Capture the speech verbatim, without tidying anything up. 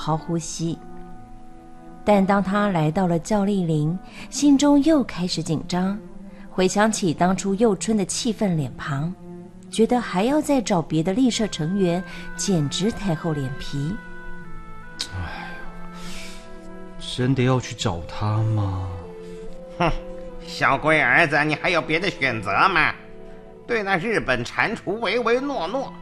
好呼吸。但当他来到了教丽陵，心中又开始紧张，回想起当初幼春的气愤脸庞，觉得还要再找别的立社成员，简直太厚脸皮。 哎呦，真的要去找他吗？ 哼，小龟儿子，你还有别的选择吗？对那日本蟾蜍唯唯诺诺，